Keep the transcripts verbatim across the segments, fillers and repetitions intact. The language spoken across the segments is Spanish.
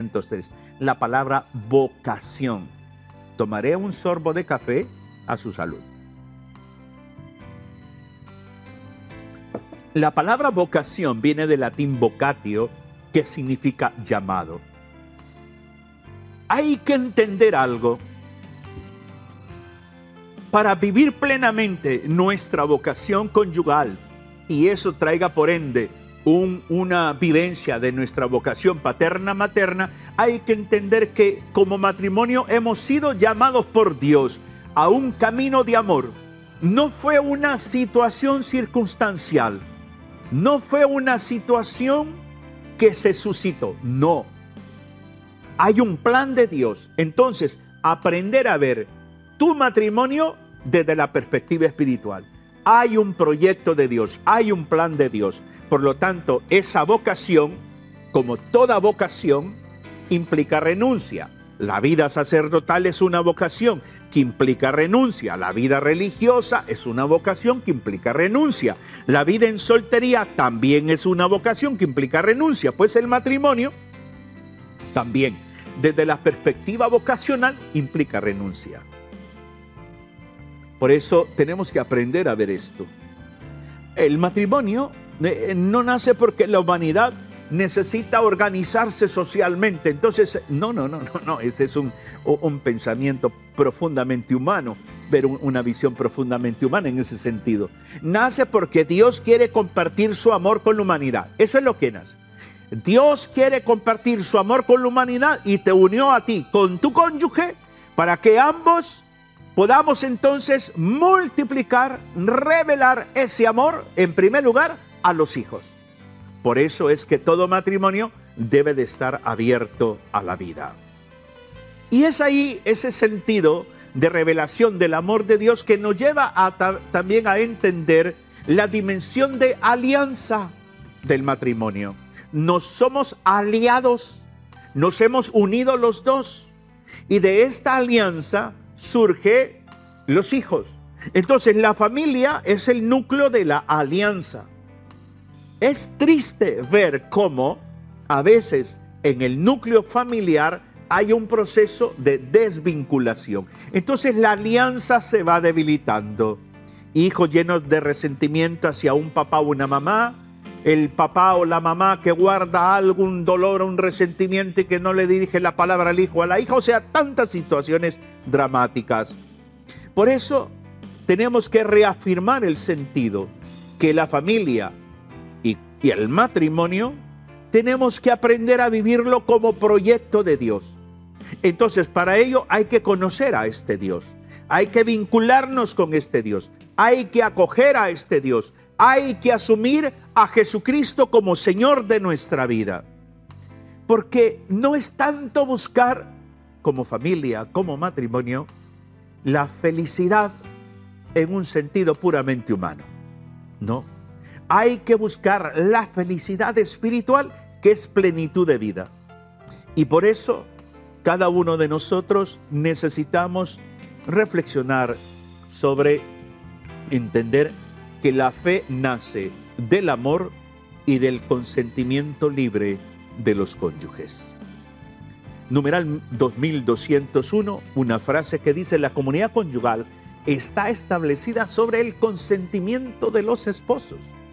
doscientos tres. La palabra vocación. Tomaré un sorbo de café. A su salud. La palabra vocación viene del latín vocatio, que significa llamado. Hay que entender algo. Para vivir plenamente nuestra vocación conyugal, y eso traiga por ende un, una vivencia de nuestra vocación paterna-materna, hay que entender que como matrimonio hemos sido llamados por Dios a un camino de amor. No fue una situación circunstancial, no fue una situación que se suscitó, no. Hay un plan de Dios. Entonces, aprender a ver tu matrimonio desde la perspectiva espiritual. Hay un proyecto de Dios, hay un plan de Dios. Por lo tanto, esa vocación, como toda vocación, implica renuncia. La vida sacerdotal es una vocación que implica renuncia. La vida religiosa es una vocación que implica renuncia. La vida en soltería también es una vocación que implica renuncia. Pues el matrimonio también, desde la perspectiva vocacional, implica renuncia. Por eso tenemos que aprender a ver esto. El matrimonio eh, no nace porque la humanidad necesita organizarse socialmente. Entonces, no, no, no, no, no. Ese es un, un pensamiento profundamente humano, ver un, una visión profundamente humana en ese sentido. Nace porque Dios quiere compartir su amor con la humanidad. Eso es lo que nace. Dios quiere compartir su amor con la humanidad y te unió a ti con tu cónyuge para que ambos podamos entonces multiplicar, revelar ese amor, en primer lugar, a los hijos. Por eso es que todo matrimonio debe de estar abierto a la vida. Y es ahí ese sentido de revelación del amor de Dios que nos lleva a ta- también a entender la dimensión de alianza del matrimonio. Nos somos aliados, nos hemos unido los dos, y de esta alianza surge los hijos. Entonces la familia es el núcleo de la alianza. Es triste ver cómo a veces en el núcleo familiar hay un proceso de desvinculación. Entonces la alianza se va debilitando. Hijos llenos de resentimiento hacia un papá o una mamá, el papá o la mamá que guarda algún dolor o un resentimiento y que no le dirige la palabra al hijo o a la hija, o sea, tantas situaciones dramáticas. Por eso tenemos que reafirmar el sentido que la familia y, y el matrimonio tenemos que aprender a vivirlo como proyecto de Dios. Entonces, para ello hay que conocer a este Dios, hay que vincularnos con este Dios, hay que acoger a este Dios, hay que asumir a Jesucristo como Señor de nuestra vida. Porque no es tanto buscar, como familia, como matrimonio, la felicidad en un sentido puramente humano. No. Hay que buscar la felicidad espiritual, que es plenitud de vida. Y por eso, cada uno de nosotros necesitamos reflexionar sobre entender que la fe nace del amor y del consentimiento libre de los cónyuges. Numeral dos mil doscientos uno, una frase que dice: la comunidad conyugal está establecida sobre el consentimiento de los esposos.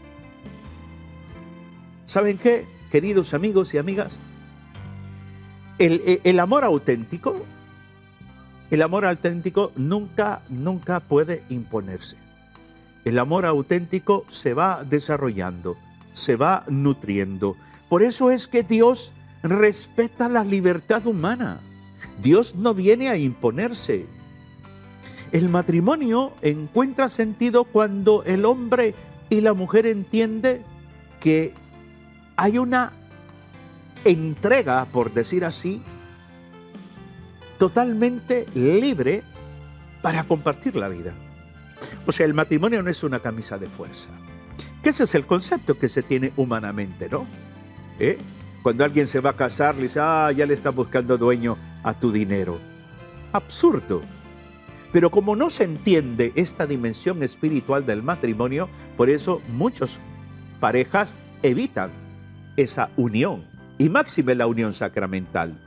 ¿Saben qué, queridos amigos y amigas? El, el amor auténtico, el amor auténtico nunca, nunca puede imponerse. El amor auténtico se va desarrollando, se va nutriendo. Por eso es que Dios respeta la libertad humana. Dios no viene a imponerse. El matrimonio encuentra sentido cuando el hombre y la mujer entienden que hay una entrega, por decir así, totalmente libre para compartir la vida. O sea, el matrimonio no es una camisa de fuerza. Que ese es el concepto que se tiene humanamente, ¿no? ¿Eh? Cuando alguien se va a casar, le dice: ah, ya le está buscando dueño a tu dinero. Absurdo. Pero como no se entiende esta dimensión espiritual del matrimonio, por eso muchas parejas evitan esa unión, y máxime la unión sacramental.